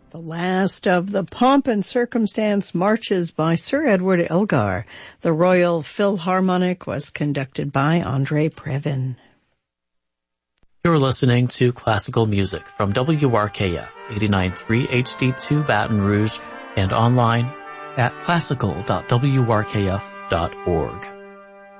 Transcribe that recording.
The last of the Pomp and Circumstance marches by Sir Edward Elgar. The Royal Philharmonic was conducted by Andre Previn. You're listening to classical music from WRKF 89.3 HD2 Baton Rouge and online at classical.wrkf.org.